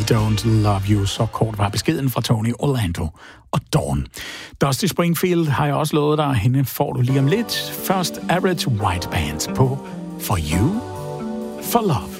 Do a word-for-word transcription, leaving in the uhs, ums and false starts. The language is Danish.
Don't Love You. Så kort var beskeden fra Tony Orlando og Dawn. Dusty Springfield har jeg også lovet dig, hende får du lige om lidt. Først Average White Band på For You, For Love.